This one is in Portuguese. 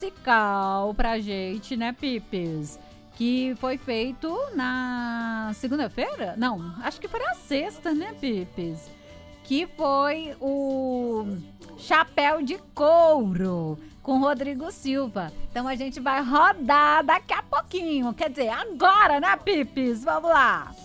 musical pra gente, né, Pipes? Que foi feito na segunda-feira? Não, acho que foi na sexta, né, Pipes? Que foi o Chapéu de Couro com Rodrigo Silva. Então a gente vai rodar daqui a pouquinho, quer dizer, agora, né, Pipes? Vamos lá!